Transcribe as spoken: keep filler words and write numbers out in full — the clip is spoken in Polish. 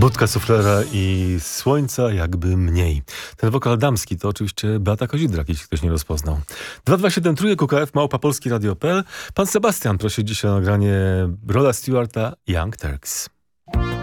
Budka suflera i słońca jakby mniej. Ten wokal damski to oczywiście Beata Kozidrak, jeśli ktoś nie rozpoznał. dwa dwa siedem trzy Q K F małpa polski radio kropka p l. Pan Sebastian prosi dzisiaj o nagranie Roda Stewarta Young Turks.